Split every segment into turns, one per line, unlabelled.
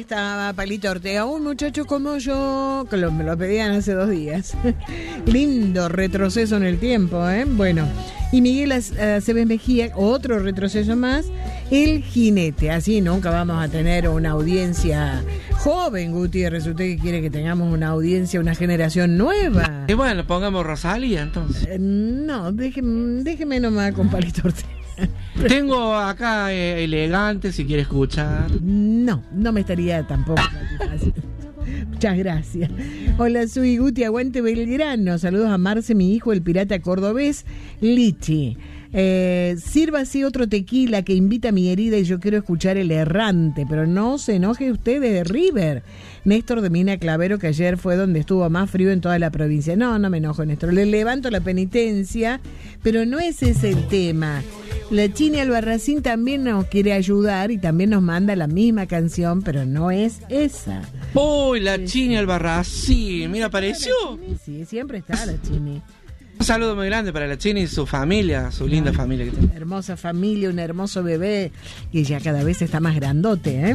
estaba Palito Ortega, un muchacho como yo, que me lo pedían hace 2 días. Lindo retroceso en el tiempo, ¿eh? Bueno, y Miguel Aceves Mejía, otro retroceso más, El Jinete. Así nunca vamos a tener una audiencia joven, Gutiérrez. Usted que quiere que tengamos una audiencia, una generación nueva.
Y bueno, pongamos Rosalía entonces.
No, déjeme nomás con Palito Ortega.
Tengo acá Elegante, si quiere escuchar.
No me estaría tampoco satisfácil. Muchas gracias. Hola, soy Guti, aguante Belgrano. Saludos a Marce, mi hijo, el pirata cordobés, Lichi. Sírvase otro tequila que invita a mi herida y yo quiero escuchar El Errante, pero no se enoje usted de River. Néstor de Mina Clavero, que ayer fue donde estuvo más frío en toda la provincia. No me enojo, Néstor. Le levanto la penitencia, pero no es ese el tema. La Chini Albarracín también nos quiere ayudar y también nos manda la misma canción, pero no es esa.
Uy, la Chini Albarracín, mira, apareció.
Sí, siempre está la Chini.
Un saludo muy grande para la Chini y su familia, su linda familia que tiene.
Hermosa familia, un hermoso bebé que ya cada vez está más grandote,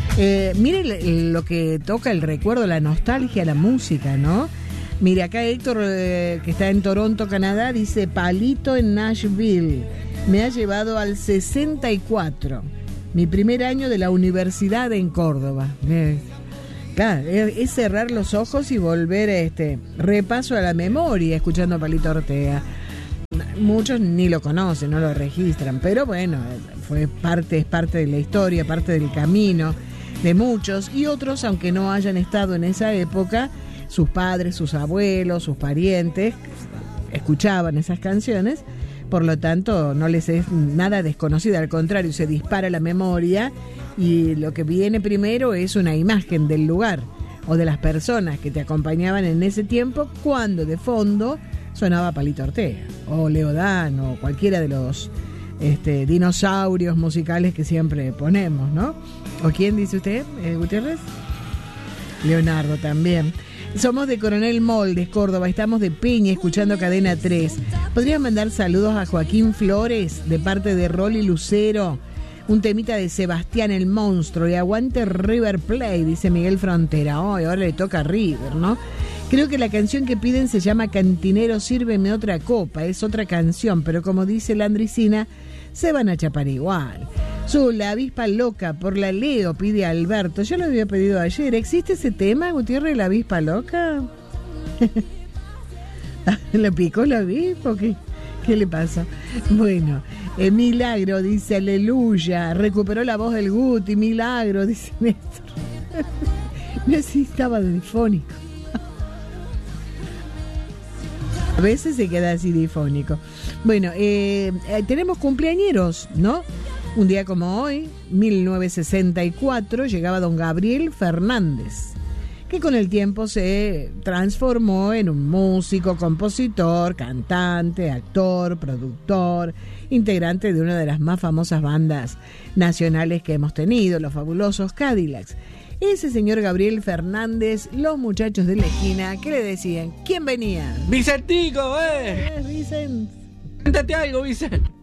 mire lo que toca el recuerdo, la nostalgia, la música, ¿no? Mire, acá Héctor, que está en Toronto, Canadá, dice: Palito en Nashville me ha llevado al 64, mi primer año de la universidad en Córdoba. Claro, es cerrar los ojos y volver repaso a la memoria escuchando a Palito Ortega. Muchos ni lo conocen, no lo registran, pero bueno, es parte de la historia, parte del camino de muchos, y otros, aunque no hayan estado en esa época, sus padres, sus abuelos, sus parientes escuchaban esas canciones, por lo tanto no les es nada desconocida, al contrario, se dispara la memoria y lo que viene primero es una imagen del lugar o de las personas que te acompañaban en ese tiempo, cuando de fondo sonaba Palito Ortega o Leodán o cualquiera de los dinosaurios musicales que siempre ponemos, ¿no? ¿O quién dice usted, Gutiérrez? Leonardo también. Somos de Coronel Moldes, Córdoba, estamos de Peña escuchando Cadena 3. ¿Podrías mandar saludos a Joaquín Flores de parte de Rolly Lucero? Un temita de Sebastián el Monstruo, y aguante River Plate, dice Miguel Frontera. Oh, ahora le toca a River, ¿no? Creo que la canción que piden se llama Cantinero, sírveme otra copa. Es otra canción, pero como dice la Andricina, se van a chapar igual. La avispa loca por la Leo, pide Alberto. Yo lo había pedido ayer. ¿Existe ese tema, Gutiérrez, la avispa loca? ¿Le picó la avispa o qué? ¿Qué le pasa? Bueno, Milagro dice aleluya. Recuperó la voz del Guti. Milagro, dice Néstor. No, sí, estaba difónico. A veces se queda así difónico. Bueno, tenemos cumpleañeros, ¿no? Un día como hoy, 1964, llegaba don Gabriel Fernández, que con el tiempo se transformó en un músico, compositor, cantante, actor, productor, integrante de una de las más famosas bandas nacionales que hemos tenido, los fabulosos Cadillacs. Ese señor Gabriel Fernández, los muchachos de la esquina, ¿qué le decían? ¿Quién venía?
¡Vicentico,
Vicente.
Cántate algo, Vicente.